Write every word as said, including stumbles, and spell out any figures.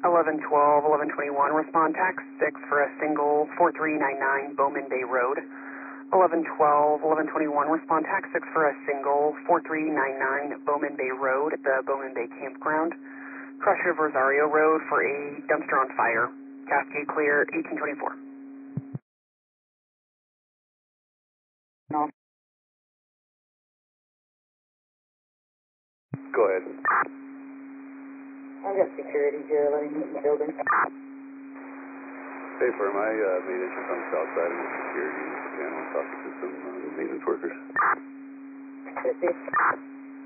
eleven twelve, eleven twenty-one, respond tax six for a single four three nine nine Bowman Bay Road. eleven twelve, eleven twenty-one, respond tax six for a single four three nine nine Bowman Bay Road at the Bowman Bay Campground. Crossing of Rosario Road for a dumpster on fire. Cascade clear, eighteen twenty-four. No. Go ahead. I've got security here letting me in the building. Hey, firm, I uh, made entrance on the south side of the security panel talking to some uh, maintenance workers. fifty.